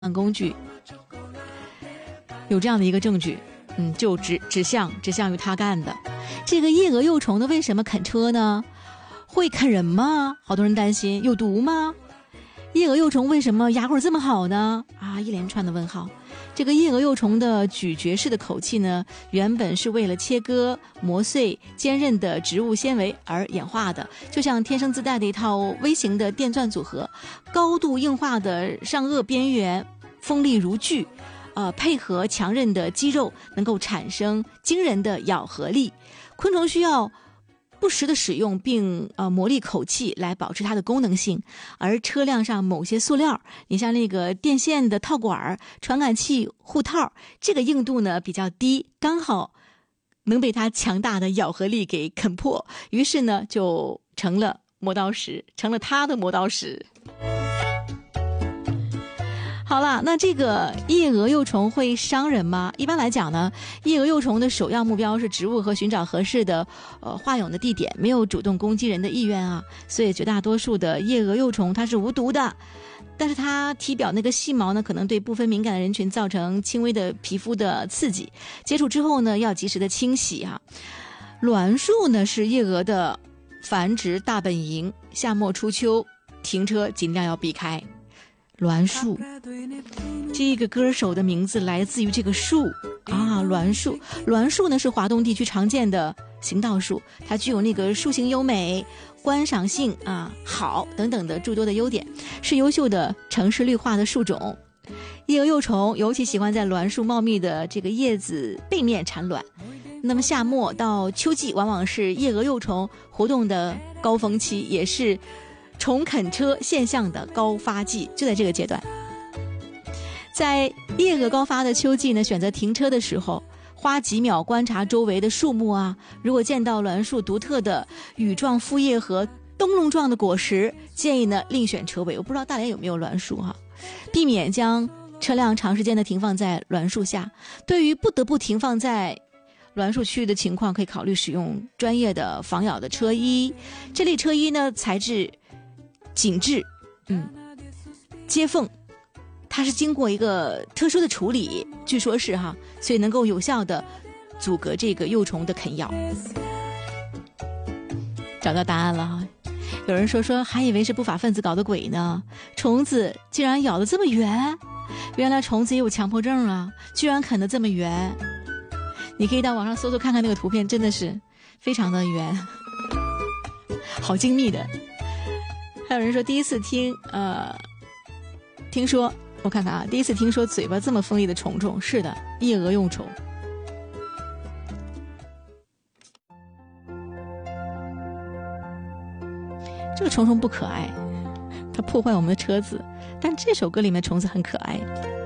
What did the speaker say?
工具，有这样的一个证据，就指向于他干的。这个夜蛾幼虫呢，为什么啃车呢？会啃人吗？好多人担心，有毒吗？夜蛾幼虫为什么牙口这么好呢？一连串的问号。这个夜蛾幼虫的咀嚼式的口器呢，原本是为了切割磨碎坚韧的植物纤维而演化的，就像天生自带的一套微型的电钻组合，高度硬化的上颚边缘锋利如锯，配合强韧的肌肉，能够产生惊人的咬合力。昆虫需要不时的使用并磨砺口器来保持它的功能性，而车辆上某些塑料，你像那个电线的套管、传感器护套，这个硬度呢比较低，刚好能被它强大的咬合力给啃破，于是呢就成了磨刀石，成了它的磨刀石。好了，那这个夜蛾幼虫会伤人吗？一般来讲呢，夜蛾幼虫的首要目标是植物和寻找合适的化蛹的地点，没有主动攻击人的意愿啊。所以绝大多数的夜蛾幼虫它是无毒的，但是它体表那个细毛呢，可能对部分敏感的人群造成轻微的皮肤的刺激，接触之后呢，要及时的清洗啊。栾树呢是夜蛾的繁殖大本营，夏末初秋停车尽量要避开。栾树，这个歌手的名字来自于这个树栾树。栾树呢是华东地区常见的行道树，它具有那个树形优美、观赏性好等等的诸多的优点，是优秀的城市绿化的树种。夜蛾幼虫尤其喜欢在栾树茂密的这个叶子背面产卵，那么夏末到秋季往往是夜蛾幼虫活动的高峰期，也是虫啃车现象的高发季，就在这个阶段。在夜蛾高发的秋季呢，选择停车的时候，花几秒观察周围的树木如果见到栾树独特的羽状复叶和灯笼状的果实，建议呢另选车位。我不知道大连有没有栾树避免将车辆长时间的停放在栾树下。对于不得不停放在栾树区域的情况，可以考虑使用专业的防咬的车衣。这类车衣呢材质紧致，接缝，它是经过一个特殊的处理，据说是所以能够有效的阻隔这个幼虫的啃咬。找到答案了有人说还以为是不法分子搞的鬼呢，虫子竟然咬得这么圆，原来虫子也有强迫症居然啃得这么圆。你可以到网上搜搜看看那个图片，真的是非常的圆，好精密的。还有人说第一次听说，我看看第一次听说嘴巴这么锋利的虫虫，是的，夜蛾幼虫。这个虫虫不可爱，它破坏我们的车子，但这首歌里面虫子很可爱。